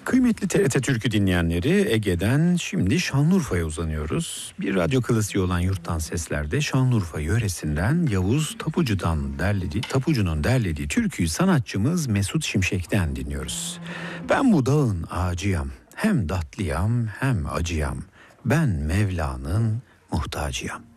Kıymetli TRT Türkü dinleyenleri, Ege'den şimdi Şanlıurfa'ya uzanıyoruz. Bir radyo klasiği olan Yurttan Sesler'de Şanlıurfa yöresinden Yavuz Tapucu'nun derlediği türküyü sanatçımız Mesut Şimşek'ten dinliyoruz. Ben bu dağın ağacıyam, hem tatlıyam hem acıyam, ben Mevla'nın muhtacıyam.